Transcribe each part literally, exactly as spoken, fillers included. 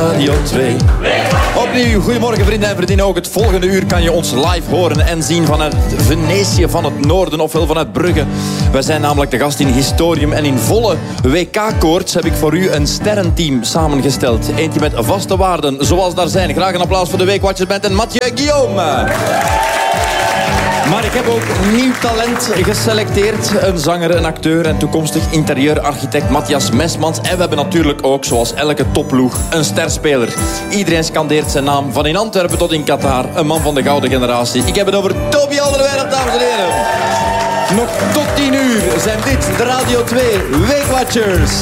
Radio twee. Opnieuw, goedemorgen vrienden en vriendinnen. Ook het volgende uur kan je ons live horen en zien vanuit Venetië, van het noorden, ofwel vanuit Brugge. Wij zijn namelijk de gast in Historium en in volle W K-koorts heb ik voor u een sterrenteam samengesteld. Eentje met vaste waarden, zoals daar zijn. Graag een applaus voor de Weekwatchers Band en Mathieu Guillaume. Maar ik heb ook nieuw talent geselecteerd. Een zanger, een acteur en toekomstig interieurarchitect Matthias Mesmans. En we hebben natuurlijk ook, zoals elke topploeg, een sterspeler. Iedereen scandeert zijn naam, van in Antwerpen tot in Qatar. Een man van de gouden generatie. Ik heb het over Toby Alderweireld, dames en heren. Nog tot tien uur zijn dit de Radio twee Weekwatchers.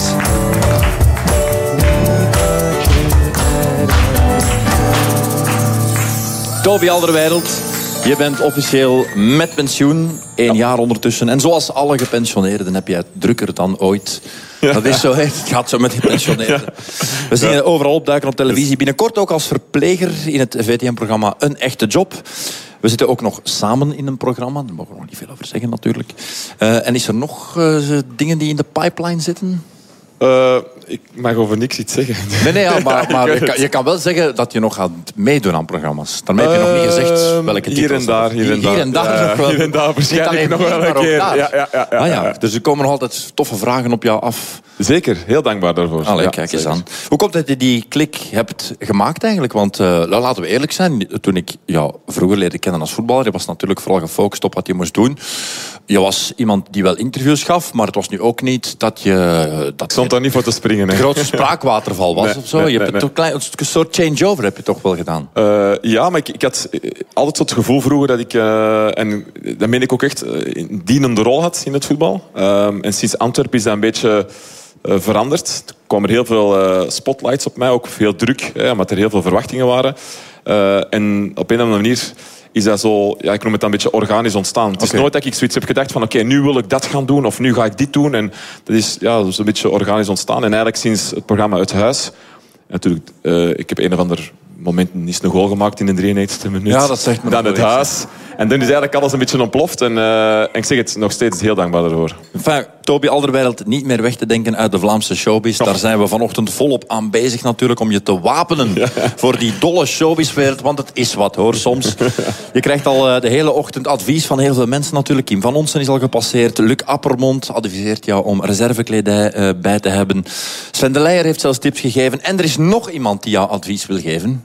Toby Alderweireld. Je bent officieel met pensioen, één jaar ondertussen. En zoals alle gepensioneerden heb jij het drukker dan ooit. Ja. Dat is zo, het gaat zo met gepensioneerden. Ja. We zien je overal opduiken op televisie. Binnenkort ook als verpleger in het V T M-programma Een Echte Job. We zitten ook nog samen in een programma. Daar mogen we nog niet veel over zeggen natuurlijk. Uh, en is er nog uh, dingen die in de pipeline zitten? Uh, ik mag over niks iets zeggen. Nee, nee, ja, maar, maar je, kan, je kan wel zeggen dat je nog gaat meedoen aan programma's. Daarmee heb je nog niet gezegd welke titels. Hier en daar, hier en daar. Hier en daar, ja, nog wel. Hier en daar waarschijnlijk nog wel een keer. Ja, ja, ja, ja, ah, ja. Dus er komen nog altijd toffe vragen op jou af. Zeker, heel dankbaar daarvoor. Allee, ja, kijk eens zeker. aan. Hoe komt het dat je die klik hebt gemaakt eigenlijk? Want uh, laten we eerlijk zijn, toen ik jou vroeger leerde kennen als voetballer, je was natuurlijk vooral gefocust op wat je moest doen. Je was iemand die wel interviews gaf, maar het was nu ook niet dat je... Dat ik stond daar niet voor te springen. De grootste spraakwaterval was nee, of zo. Nee, je hebt nee, een, klein, een soort changeover heb je toch wel gedaan? Uh, ja, maar ik, ik had altijd zo het gevoel vroeger dat ik, uh, en dat meen ik ook echt, een dienende rol had in het voetbal. Uh, en sinds Antwerpen is dat een beetje uh, veranderd. Er kwamen heel veel uh, spotlights op mij, ook veel druk, hè, omdat er heel veel verwachtingen waren. Uh, en op een of andere manier is dat zo, ja, ik noem het dan een beetje organisch ontstaan. Het is okay. nooit dat ik zoiets heb gedacht van oké, okay, nu wil ik dat gaan doen of nu ga ik dit doen. En dat is ja, dus een beetje organisch ontstaan. En eigenlijk sinds het programma Uit Huis, natuurlijk, uh, ik heb een of ander moment niet een goal gemaakt in de drieënnegentigste minuut. Ja, dat zegt me dan Het Huis. En dan is eigenlijk alles een beetje ontploft. En, uh, en ik zeg het nog steeds heel dankbaar daarvoor. Enfin, Toby Alderweireld niet meer weg te denken uit de Vlaamse showbiz. Oh. Daar zijn we vanochtend volop aan bezig natuurlijk om je te wapenen ja. voor die dolle showbizwereld. Want het is wat hoor, soms. Je krijgt al uh, de hele ochtend advies van heel veel mensen natuurlijk. Kim van Onsen is al gepasseerd. Luc Appermond adviseert jou om reservekledij uh, bij te hebben. Sven de Leijer heeft zelfs tips gegeven. En er is nog iemand die jou advies wil geven.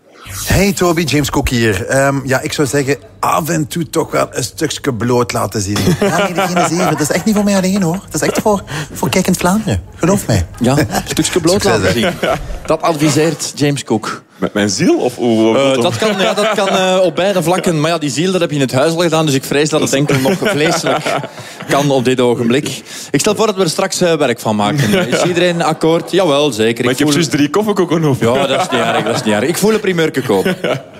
Hey Toby, James Cook hier. Um, ja, ik zou zeggen, af en toe toch wel een stukje bloot laten zien. Ja, nee, degene zeven. Dat is echt niet voor mij alleen, hoor. Dat is echt voor, voor kijkend Vlaanderen. Geloof mij. Ja, een stukje bloot laten zien. Dat adviseert James Cook. Met mijn ziel? Of hoe, uh, dat kan, ja, dat kan uh, op beide vlakken. Maar ja, die ziel dat heb je in het huis al gedaan. Dus ik vrees dat het enkel nog vleeselijk kan op dit ogenblik. Ik stel voor dat we er straks uh, werk van maken. Is iedereen akkoord? Jawel, zeker. Maar ik, ik heb voel... juist drie koffiekoeken op. Ja, dat is niet erg, dat is niet erg. Ik voel een primeurke kopen.